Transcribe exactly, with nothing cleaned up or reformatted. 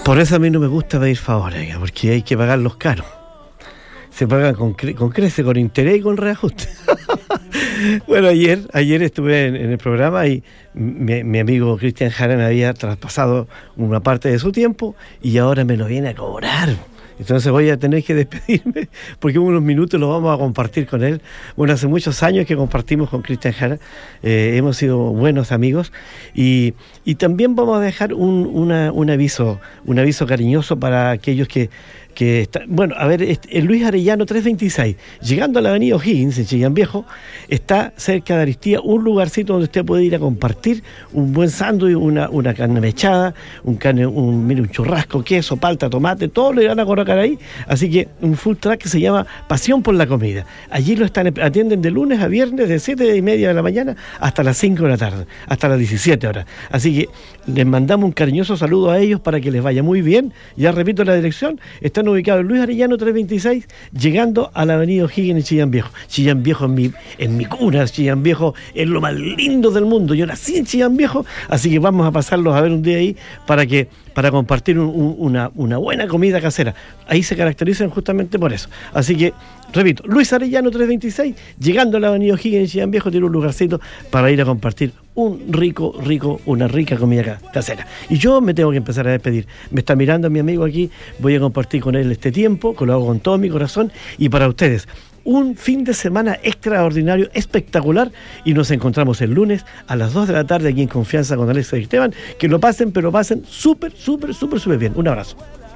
Por eso a mí no me gusta pedir favores, porque hay que pagarlos caros. Se pagan con, cre- con crece, con interés y con reajuste. Bueno, ayer ayer estuve en, en el programa y mi, mi amigo Cristian Jara me había traspasado una parte de su tiempo y ahora me lo viene a cobrar. Entonces voy a tener que despedirme porque unos minutos los vamos a compartir con él. Bueno, hace muchos años que compartimos con Cristian Jara, eh, hemos sido buenos amigos y, y también vamos a dejar un, una, un aviso, un aviso cariñoso para aquellos que que está, bueno, a ver, el Luis Arellano trescientos veintiséis, llegando a la avenida O'Higgins, en Chillán Viejo, está cerca de Aristía, un lugarcito donde usted puede ir a compartir un buen sándwich, una, una carne mechada, un, carne, un, mire, un churrasco, queso, palta, tomate, todo lo van a colocar ahí, así que un food truck que se llama Pasión por la Comida. Allí lo están atienden de lunes a viernes, de siete y media de la mañana hasta las cinco de la tarde, hasta las diecisiete horas. Así que les mandamos un cariñoso saludo a ellos para que les vaya muy bien. Ya repito la dirección, están ubicado en Luis Arellano trescientos veintiséis, llegando a la avenida O'Higgins en Chillán Viejo. Chillán Viejo en mi, en mi cuna, Chillán Viejo es lo más lindo del mundo. Yo nací en Chillán Viejo, así que vamos a pasarlos a ver un día ahí para que para compartir un, un, una, una buena comida casera. Ahí se caracterizan justamente por eso. Así que, repito, Luis Arellano trescientos veintiséis, llegando a la avenida O'Higgins en Chillán Viejo, tiene un lugarcito para ir a compartir un rico, rico, una rica comida casera. Y yo me tengo que empezar a despedir. Me está mirando mi amigo aquí, voy a compartir con él este tiempo, que lo hago con todo mi corazón, y para ustedes, un fin de semana extraordinario, espectacular, y nos encontramos el lunes a las dos de la tarde aquí en Confianza con Alexa y Esteban. Que lo pasen, pero pasen súper, súper, súper, súper bien. Un abrazo.